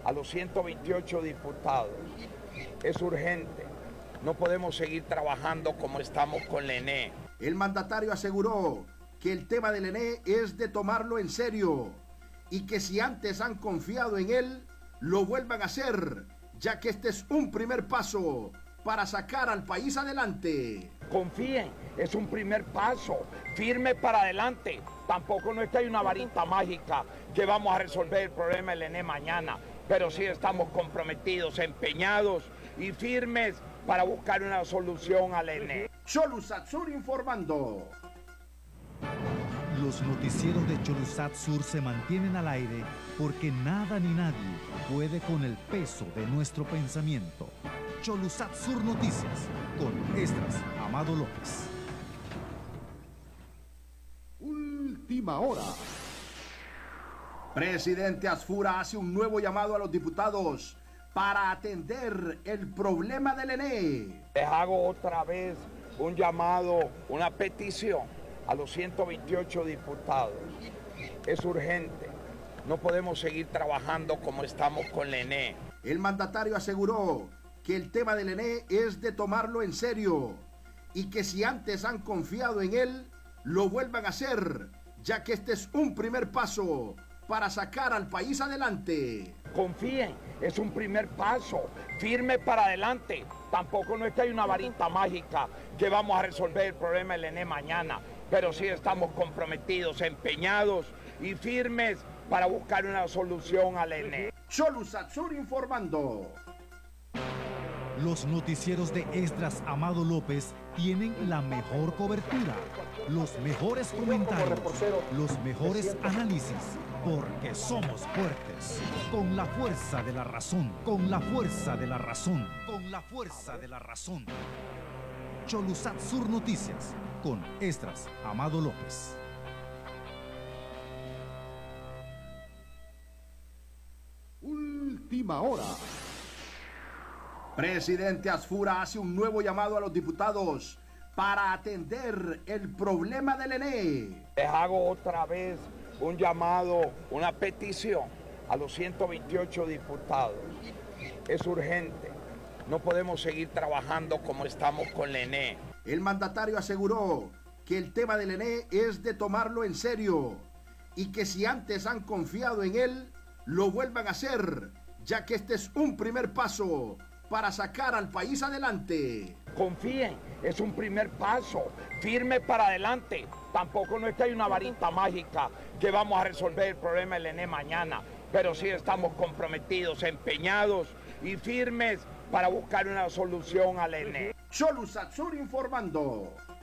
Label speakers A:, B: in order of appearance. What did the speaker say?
A: a los 128 diputados. Es urgente. No podemos seguir trabajando como estamos con el ENE.
B: El mandatario aseguró que el tema del ENE es de tomarlo en serio y que si antes han confiado en él, lo vuelvan a hacer, ya que este es un primer paso para sacar al país adelante.
A: Confíen, es un primer paso, firme para adelante. Tampoco no es que hay una varita mágica que vamos a resolver el problema del ENE mañana, pero sí estamos comprometidos, empeñados y firmes para buscar una solución al ENE.
B: Cholusat Sur informando.
C: Los noticieros de Cholusat Sur se mantienen al aire porque nada ni nadie puede con el peso de nuestro pensamiento. Cholusat Sur Noticias con Esdras Amado López.
B: Última hora. Presidente Asfura hace un nuevo llamado a los diputados para atender el problema del ENE.
A: Les hago otra vez un llamado, una petición a los 128 diputados. Es urgente. No podemos seguir trabajando como estamos con el ENE.
B: El mandatario aseguró que el tema del ENE es de tomarlo en serio y que si antes han confiado en él, lo vuelvan a hacer, ya que este es un primer paso para sacar al país adelante.
A: Confíen, es un primer paso, firme para adelante. Tampoco no es que hay una varita mágica que vamos a resolver el problema del ENE mañana, pero sí estamos comprometidos, empeñados y firmes para buscar una solución al ENE.
B: Cholusat Sur informando.
C: Los noticieros de Esdras Amado López tienen la mejor cobertura, los mejores comentarios, los mejores análisis, porque somos fuertes, con la fuerza de la razón, con la fuerza de la razón, con la fuerza de la razón. Cholusat Sur Noticias con Esdras Amado López.
B: Última hora. Presidente Asfura hace un nuevo llamado a los diputados para atender el problema del ENE.
A: Les hago otra vez un llamado, una petición a los 128 diputados. Es urgente. No podemos seguir trabajando como estamos con el ENE.
B: El mandatario aseguró que el tema del ENE es de tomarlo en serio y que si antes han confiado en él, lo vuelvan a hacer, ya que este es un primer paso para sacar al país adelante.
A: Confíen, es un primer paso, firme para adelante. Tampoco no es que hay una varita mágica que vamos a resolver el problema del ENE mañana, pero sí estamos comprometidos, empeñados y firmes para buscar una solución al ENE.
B: Cholusat Sur informando.